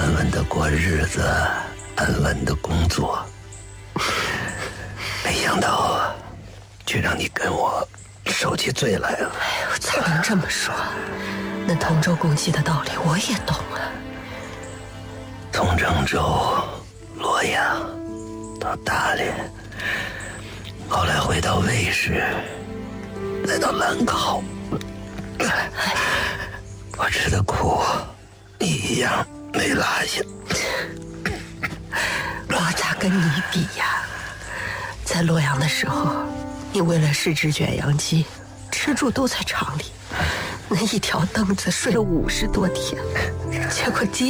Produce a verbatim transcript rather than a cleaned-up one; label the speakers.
Speaker 1: 安稳的过日子，安稳的工作。没想到啊，却让你跟我受起罪来了。
Speaker 2: 哎呦，咋能这么说？那同舟共济的道理我也懂啊。
Speaker 1: 从郑州、洛阳到大连，后来回到卫氏，再到兰考，我吃的苦，你一样没落下。
Speaker 2: 我咋跟你比呀？在洛阳的时候，你为了试制卷阳机，吃住都在厂里，那一条凳子睡了五十多天，结果今